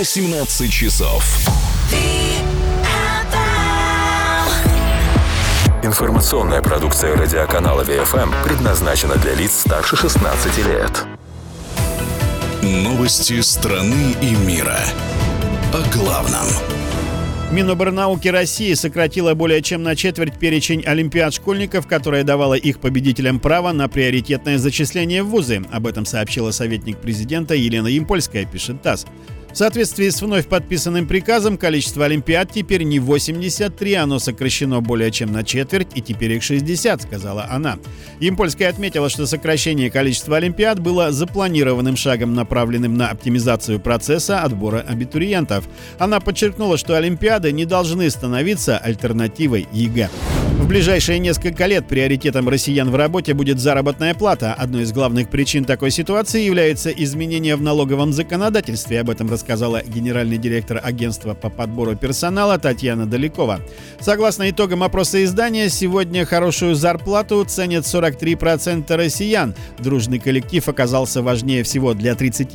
18 часов. Информационная продукция радиоканала ВФМ предназначена для лиц старше 16 лет. Новости страны и мира. О главном. Миноборнауки России сократила более чем на четверть перечень олимпиад школьников, которая давала их победителям право на приоритетное зачисление в вузы. Об этом сообщила советник президента Елена Ямпольская, пишет ТАСС. В соответствии с вновь подписанным приказом, количество олимпиад теперь не 83, оно сокращено более чем на четверть, и теперь их 60, сказала она. Ямпольская отметила, что сокращение количества олимпиад было запланированным шагом, направленным на оптимизацию процесса отбора абитуриентов. Она подчеркнула, что олимпиады не должны становиться альтернативой ЕГЭ. В ближайшие несколько лет приоритетом россиян в работе будет заработная плата. Одной из главных причин такой ситуации является изменение в налоговом законодательстве. Об этом рассказала генеральный директор агентства по подбору персонала Татьяна Далекова. Согласно итогам опроса издания, сегодня хорошую зарплату ценят 43% россиян. Дружный коллектив оказался важнее всего для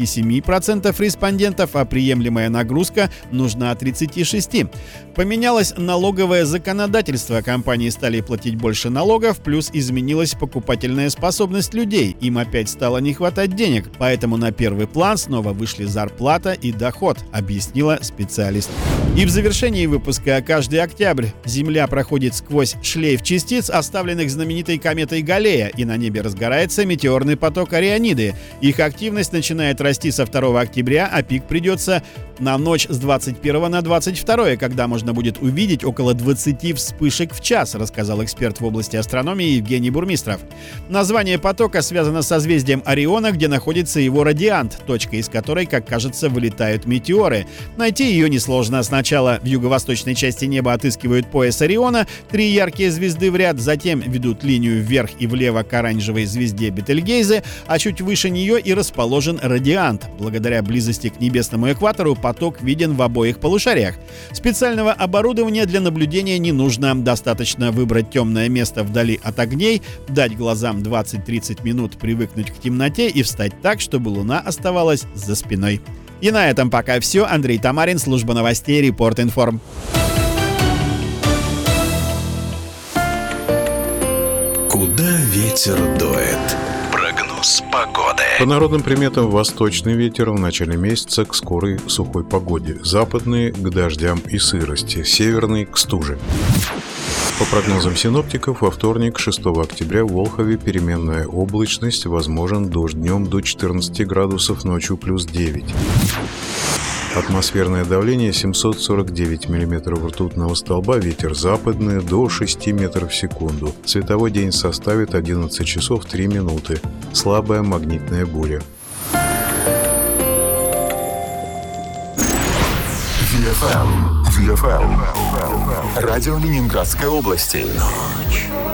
37% респондентов, а приемлемая нагрузка нужна 36%. Поменялось налоговое законодательство. Компании стали платить больше налогов, плюс изменилась покупательная способность людей. Им опять стало не хватать денег, поэтому на первый план снова вышли зарплата и доход, объяснила специалист. И в завершении выпуска: каждый октябрь Земля проходит сквозь шлейф частиц, оставленных знаменитой кометой Галлея, и на небе разгорается метеорный поток Ориониды. Их активность начинает расти со 2 октября, а пик придется на ночь с 21 на 22, когда можно будет увидеть около 20 вспышек в час, рассказал эксперт в области астрономии Евгений Бурмистров. Название потока связано с созвездием Ориона, где находится его радиант, точка из которой, как кажется, вылетают метеоры. Найти ее несложно. Сначала в юго-восточной части неба отыскивают пояс Ориона, 3 яркие звезды в ряд, затем ведут линию вверх и влево к оранжевой звезде Бетельгейзе, а чуть выше нее и расположен радиант. Благодаря близости к небесному экватору поток виден в обоих полушариях. Специального оборудования для наблюдения не нужно. Достаточно выбрать темное место вдали от огней, дать глазам 20-30 минут привыкнуть к темноте и встать так, чтобы луна оставалась за спиной. И на этом пока все. Андрей Тамарин, служба новостей, Репорт Информ. Куда ветер дует? Прогноз погоды. По народным приметам, восточный ветер в начале месяца к скорой сухой погоде, западный – к дождям и сырости, северный – к стуже. По прогнозам синоптиков, во вторник, 6 октября, в Волхове переменная облачность, возможен дождь днем до 14 градусов, ночью плюс 9. Атмосферное давление 749 мм ртутного столба, ветер западный до 6 метров в секунду. Световой день составит 11 часов 3 минуты. Слабая магнитная буря. ВФМ. Радио Ленинградской области.